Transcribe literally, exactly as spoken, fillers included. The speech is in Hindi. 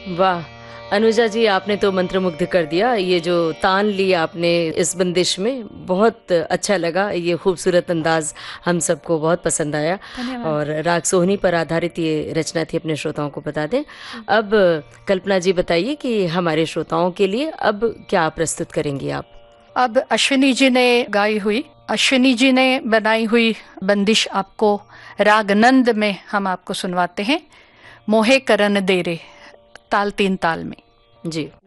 वाह! अनुजा जी, आपने तो मंत्रमुग्ध कर दिया। ये जो तान लिया आपने इस बंदिश में, बहुत अच्छा लगा। ये खूबसूरत अंदाज़ हम सबको बहुत पसंद आया धन्यवाद। और राग सोहनी पर आधारित ये रचना थी, अपने श्रोताओं को बता दें। जी। अब कल्पना जी बताइए कि हमारे श्रोताओं के लिए अब क्या प्रस्तुत करेंगी आप? अब अश्विनी जी ने गाई हुई, अश्विनी जी ने बनाई हुई बंदिश आपको राग नंद में हम आपको सुनवाते हैं। मोहे करन दे रे, ताल तीन ताल में। जी।